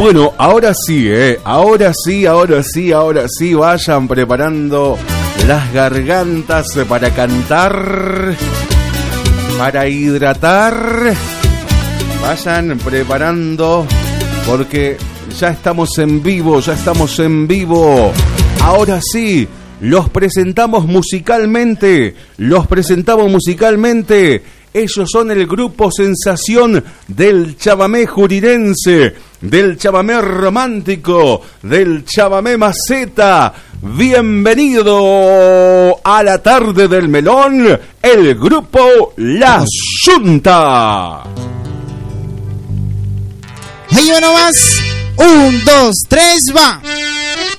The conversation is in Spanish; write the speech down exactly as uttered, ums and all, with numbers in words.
Bueno, ahora sí, eh, ahora sí, ahora sí, ahora sí, vayan preparando las gargantas para cantar, para hidratar, vayan preparando porque ya estamos en vivo, ya estamos en vivo. Ahora sí, los presentamos musicalmente, los presentamos musicalmente. Ellos son el grupo sensación del chamamé jurirense, del chamamé romántico, del chamamé maceta. Bienvenido a la tarde del melón, el grupo La Yunta. Ahí va nomás, un, dos, tres, va.